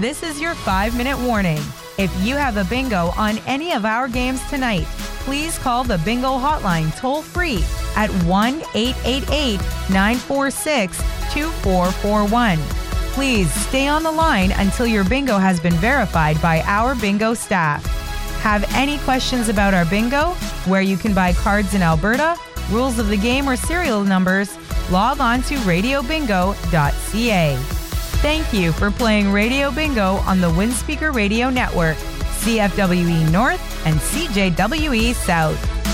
This is your 5-minute warning. If you have a bingo on any of our games tonight, please call the bingo hotline toll-free at 1-888-946-2441. Please stay on the line until your bingo has been verified by our bingo staff. Have any questions about our bingo, where you can buy cards in Alberta, rules of the game, or serial numbers, log on to radiobingo.ca. Thank you for playing Radio Bingo on the Windspeaker Radio Network, CFWE North and CJWE South.